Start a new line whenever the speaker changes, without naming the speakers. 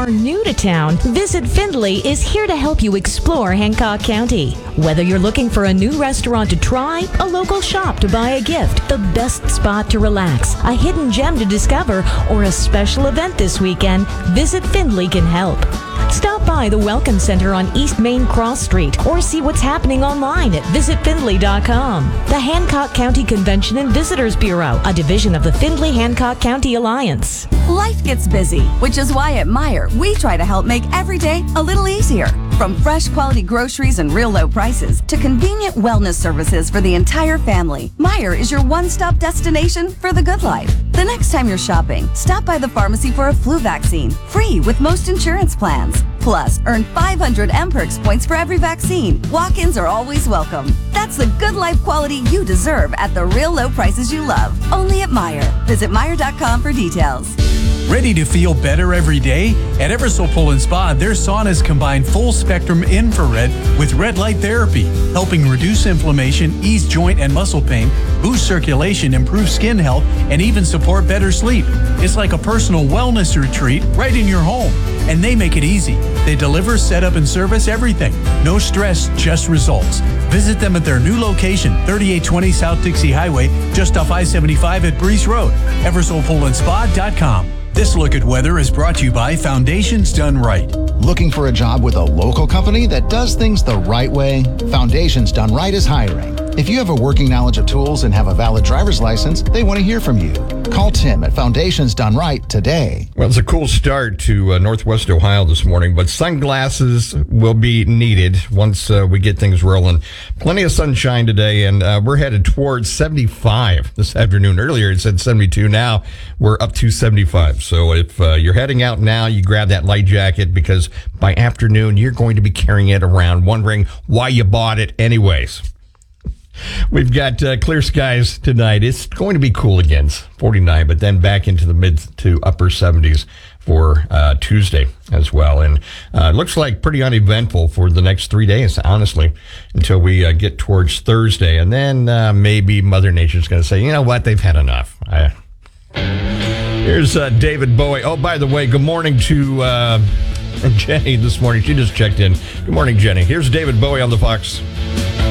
are new to town, Visit Findlay is here to help you explore Hancock County. Whether you're looking for a new restaurant to try, a local shop to buy a gift, the best spot to relax, a hidden gem to discover, or a special event this weekend, Visit Findlay can help. Stop by the Welcome Center on East Main Cross Street or see what's happening online at visitfindlay.com. The Hancock County Convention and Visitors Bureau, a division of the Findlay-Hancock County Alliance.
Life gets busy, which is why at Meijer, we try to help make every day a little easier. From fresh quality groceries and real low prices to convenient wellness services for the entire family, Meijer is your one-stop destination for the good life. The next time you're shopping, stop by the pharmacy for a flu vaccine, free with most insurance plans. Plus, earn 500 MPerks points for every vaccine. Walk-ins are always welcome. That's the good life quality you deserve at the real low prices you love. Only at Meijer. Visit Meijer.com for details.
Ready to feel better every day? At Eversole Pool & Spa, their saunas combine full-spectrum infrared with red light therapy, helping reduce inflammation, ease joint and muscle pain, boost circulation, improve skin health, and even support better sleep. It's like a personal wellness retreat right in your home. And they make it easy. They deliver, set up, and service everything. No stress, just results. Visit them at their new location, 3820 South Dixie Highway, just off I-75 at Breeze Road. EversolePoolandSpa.com. This look at weather is brought to you by Foundations Done Right.
Looking for a job with a local company that does things the right way? Foundations Done Right is hiring. If you have a working knowledge of tools and have a valid driver's license, they want to hear from you. Call Tim at Foundations Done Right today.
Well, it's a cool start to Northwest Ohio this morning, but sunglasses will be needed once we get things rolling. Plenty of sunshine today, and we're headed towards 75 this afternoon. Earlier it said 72. Now we're up to 75. So if you're heading out now, you grab that light jacket because by afternoon you're going to be carrying it around, wondering why you bought it anyways. We've got clear skies tonight. It's going to be cool again, 49, but then back into the mid to upper 70s for Tuesday as well. And it looks like pretty uneventful for the next 3 days, honestly, until we get towards Thursday. And then maybe Mother Nature's going to say, you know what, they've had enough. Here's David Bowie. Oh, by the way, good morning to Jenny this morning. She just checked in. Good morning, Jenny. Here's David Bowie on the Fox.